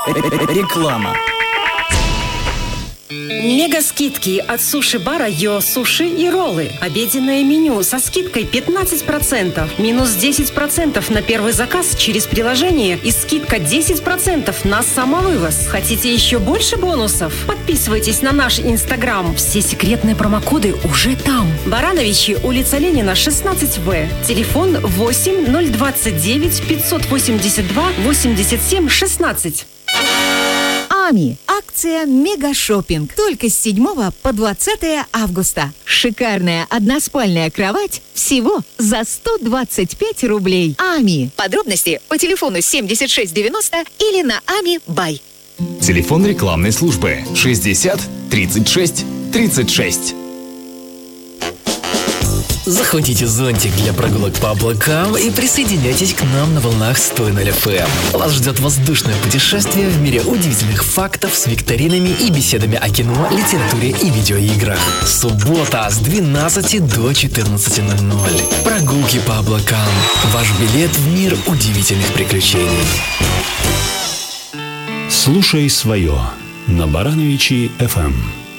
Реклама. Мега-скидки от суши-бара Йо Суши и роллы. Обеденное меню со скидкой 15%, минус 10% на первый заказ через приложение и скидка 10% на самовывоз. Хотите еще больше бонусов? Подписывайтесь на наш Инстаграм. Все секретные промокоды уже там. Барановичи, улица Ленина, 16В. Телефон 8 029 582 87 16. АМИ. Акция «Мега-шоппинг». Только с 7 по 20 августа. Шикарная односпальная кровать всего за 125 рублей. АМИ. Подробности по телефону 7690 или на АМИ Бай. Телефон рекламной службы 60 36 36. Захватите зонтик для прогулок по облакам и присоединяйтесь к нам на волнах 100.0 FM. Вас ждет воздушное путешествие в мире удивительных фактов с викторинами и беседами о кино, литературе и видеоиграх. Суббота с 12 до 14:00. Прогулки по облакам. Ваш билет в мир удивительных приключений. Слушай свое на Барановичи FM.